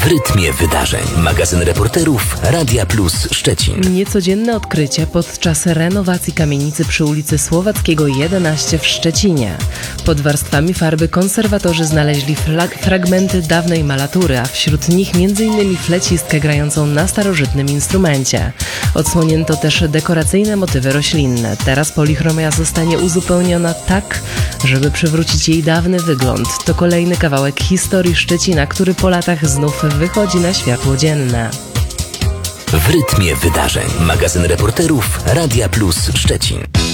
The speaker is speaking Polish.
rytmie wydarzeń. Magazyn reporterów Radia Plus Szczecin. Niecodzienne odkrycie podczas renowacji kamienicy przy ulicy Słowackiego 11 w Szczecinie. Pod warstwami farby konserwatorzy znaleźli fragmenty dawnej malatury, a wśród nich m.in. flecistkę grającą na starożytnym instrumencie. Odsłonięto też dekoracyjne motywy roślinne. Teraz polichromia zostanie uzupełniona tak, żeby przywrócić jej dawny wygląd. To kolejny kawałek historii Szczecina, który po latach znów wychodzi na światło dzienne. W rytmie wydarzeń. Magazyn reporterów Radia Plus Szczecin.